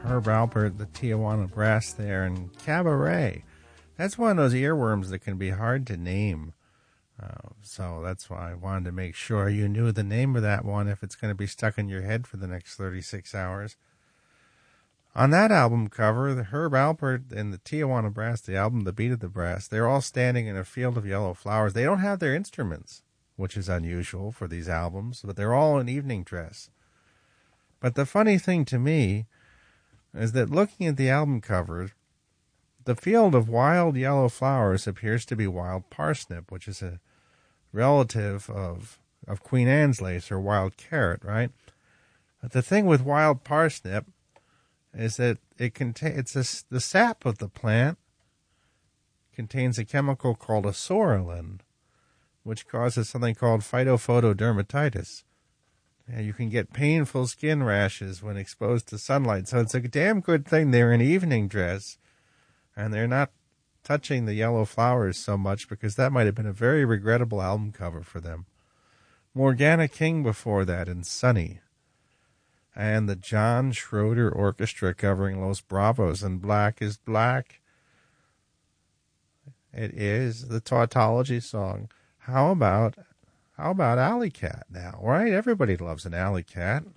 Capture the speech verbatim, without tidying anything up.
Herb Alpert, the Tijuana Brass there, and Cabaret. That's one of those earworms that can be hard to name. Uh, so that's why I wanted to make sure you knew the name of that one if it's going to be stuck in your head for the next thirty-six hours. On that album cover, the Herb Alpert and the Tijuana Brass, the album The Beat of the Brass, they're all standing in a field of yellow flowers. They don't have their instruments, which is unusual for these albums, but they're all in evening dress. But the funny thing to me is that looking at the album covers, the field of wild yellow flowers appears to be wild parsnip, which is a relative of, of Queen Anne's lace, or wild carrot, right? But the thing with wild parsnip is that it contains, it's a, the sap of the plant contains a chemical called a psoralen, which causes something called phytophotodermatitis. And you can get painful skin rashes when exposed to sunlight. So it's a damn good thing they're in evening dress and they're not touching the yellow flowers so much, because that might have been a very regrettable album cover for them. Morgana King before that in Sunny. And the John Schroeder Orchestra covering Los Bravos and Black is Black. It is the tautology song. How about how about Alley Cat now, right? Everybody loves an Alley Cat.